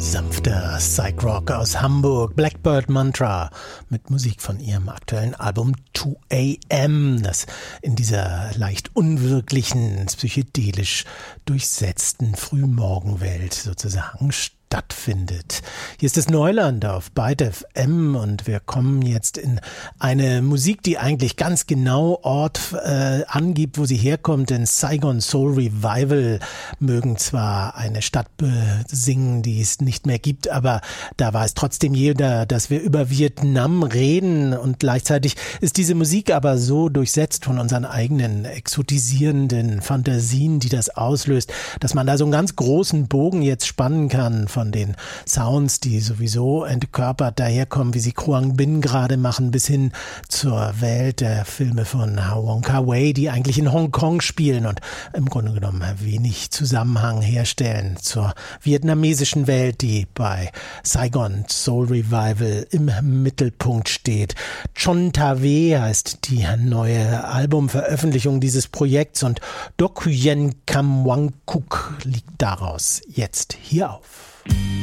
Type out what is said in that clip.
Sanfter Psych-Rock aus Hamburg, Blackbird Mantra mit Musik von ihrem aktuellen Album 2AM, das in dieser leicht unwirklichen, psychedelisch durchsetzten Frühmorgenwelt sozusagen stattfindet. Hier ist das Neuland auf Byte FM und wir kommen jetzt in eine Musik, die eigentlich ganz genau Ort angibt, wo sie herkommt, denn Saigon Soul Revival mögen zwar eine Stadt besingen, die es nicht mehr gibt, aber da weiß trotzdem jeder, dass wir über Vietnam reden und gleichzeitig ist diese Musik aber so durchsetzt von unseren eigenen exotisierenden Fantasien, die das auslöst, dass man da so einen ganz großen Bogen jetzt spannen kann von den Sounds, die sowieso entkörpert daherkommen, wie sie Quang Binh gerade machen, bis hin zur Welt der Filme von Wong Kar-wai, die eigentlich in Hongkong spielen und im Grunde genommen wenig Zusammenhang herstellen zur vietnamesischen Welt, die bei Saigon Soul Revival im Mittelpunkt steht. Chon Tave heißt die neue Albumveröffentlichung dieses Projekts und Doc Yen Kam Wang Kuk liegt daraus jetzt hier auf.